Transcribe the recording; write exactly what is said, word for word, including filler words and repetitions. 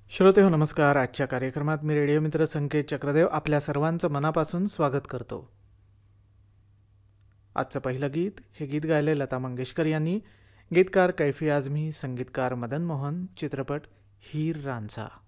श्रोते हो नमस्कार. आजच्या कार्यक्रमात मी रेडिओ मित्र संकेत चक्रदेव आपल्या सर्वांचं मनापासून स्वागत करतो. आजचं पहिलं गीत हे गीत गायले लता मंगेशकर यांनी. गीतकार कैफी आझमी, संगीतकार मदन मोहन, चित्रपट हीर रांझा.